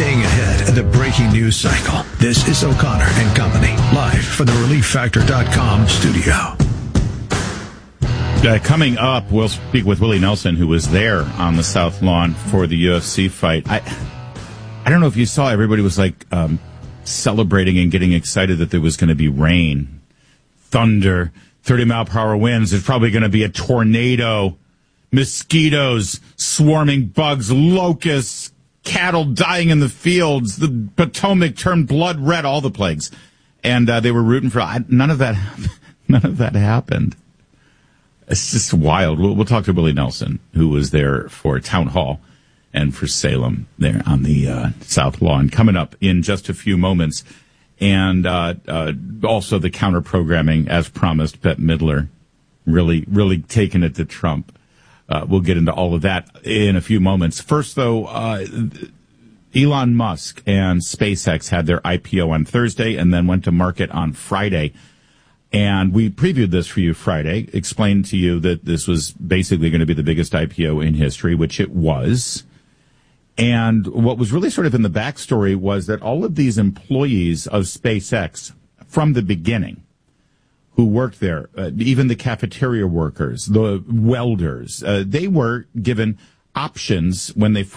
Staying ahead of the breaking news cycle. This is O'Connor and Company, live from the ReliefFactor.com studio. Coming up, we'll speak with Willie Nelson, who was there on the South Lawn for the UFC fight. I don't know if you saw, everybody was like celebrating and getting excited that there was going to be rain, thunder, 30-mile-per-hour winds. There's probably going to be a tornado, mosquitoes, swarming bugs, locusts, cattle dying in the fields. The Potomac turned blood red, all the plagues. And they were rooting for none of that happened. It's just wild. We'll talk to Willie Nelson, who was there for Town Hall and for Salem there on the South Lawn, coming up in just a few moments. And also the counter-programming, as promised, Bette Midler really taking it to Trump. We'll get into all of that in a few moments. First, though, Elon Musk and SpaceX had their IPO on Thursday and then went to market on Friday. And we previewed this for you Friday, explained to you that this was basically going to be the biggest IPO in history, which it was. And what was really sort of in the backstory was that all of these employees of SpaceX from the beginning who worked there, even the cafeteria workers, the welders, they were given options when they